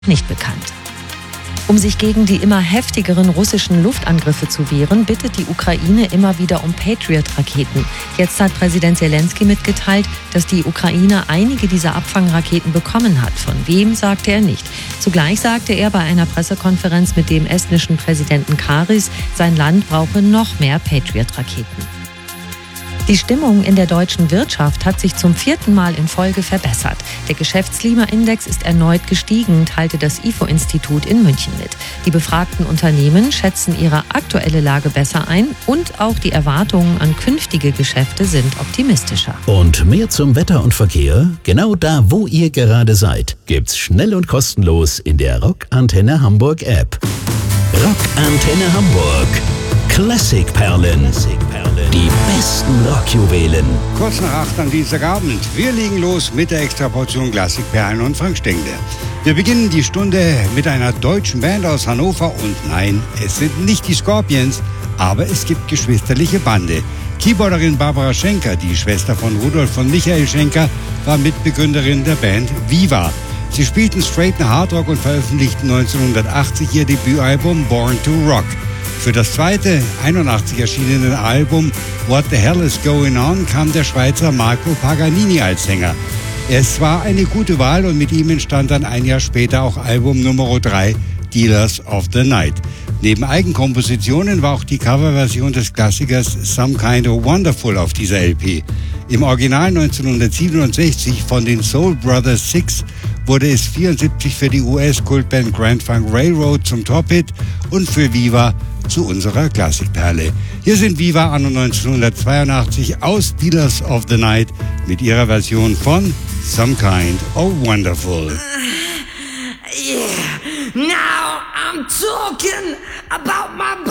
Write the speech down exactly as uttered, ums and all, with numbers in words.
nicht bekannt. Um sich gegen die immer heftigeren russischen Luftangriffe zu wehren, bittet die Ukraine immer wieder um Patriot-Raketen. Jetzt hat Präsident Zelensky mitgeteilt, dass die Ukraine einige dieser Abfangraketen bekommen hat. Von wem, sagte er nicht. Zugleich sagte er bei einer Pressekonferenz mit dem estnischen Präsidenten Karis, sein Land brauche noch mehr Patriot-Raketen. Die Stimmung in der deutschen Wirtschaft hat sich zum vierten Mal in Folge verbessert. Der Geschäftsklimaindex ist erneut gestiegen, teilte das I F O-Institut in München mit. Die befragten Unternehmen schätzen ihre aktuelle Lage besser ein und auch die Erwartungen an künftige Geschäfte sind optimistischer. Und mehr zum Wetter und Verkehr? Genau da, wo ihr gerade seid, gibt's schnell und kostenlos in der Rock Antenne Hamburg App. Rock Antenne Hamburg. Klassikperlen. Die besten Rockjuwelen. Kurz nach acht am Dienstagabend. Wir legen los mit der Extraportion Klassikperlen und Frank Stengler. Wir beginnen die Stunde mit einer deutschen Band aus Hannover und nein, es sind nicht die Scorpions, aber es gibt geschwisterliche Bande. Keyboarderin Barbara Schenker, die Schwester von Rudolf von Michael Schenker, war Mitbegründerin der Band Viva. Sie spielten straighten Hardrock und veröffentlichten neunzehnhundertachtzig ihr Debütalbum Born to Rock. Für das zweite, einundachtzig erschienene Album What the Hell is Going On kam der Schweizer Marco Paganini als Sänger. Es war eine gute Wahl und mit ihm entstand dann ein Jahr später auch Album Nummer drei, Dealers of the Night. Neben Eigenkompositionen war auch die Coverversion des Klassikers Some Kind of Wonderful auf dieser L P. Im Original neunzehnhundertsiebenundsechzig von den Soul Brothers Six wurde es vierundsiebzig für die U S-Kultband Grand Funk Railroad zum Top-Hit und für Viva zu unserer Klassikperle. Hier sind Viva anno neunzehnhundertzweiundachtzig aus Dealers of the Night mit ihrer Version von Some Kind of Wonderful. Yeah, now I'm talking about my